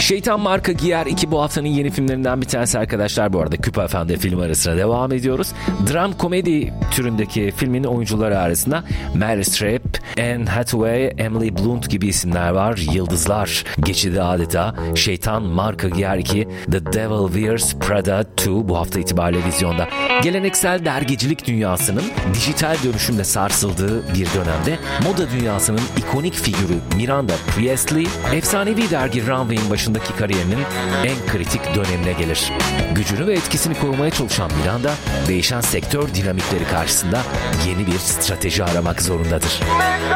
Şeytan Marka Giyer 2 bu haftanın yeni filmlerinden bir tanesi arkadaşlar. Bu arada Küpa FM'de film arasına devam ediyoruz. Dram komedi türündeki filmin oyuncuları arasında Meryl Streep, Anne Hathaway, Emily Blunt gibi isimler var. Yıldızlar geçidi adeta. Şeytan Marka Giyer 2, The Devil Wears Prada 2 bu hafta itibariyle vizyonda. Geleneksel dergicilik dünyasının dijital dönüşümle sarsıldığı bir dönemde moda dünyasının ikonik figürü Miranda Priestley, efsanevi dergi Runway'in başındaki kariyerinin en kritik dönemine gelir. Gücünü ve etkisini korumaya çalışan Miranda, değişen sektör dinamikleri karşısında yeni bir strateji aramak zorundadır.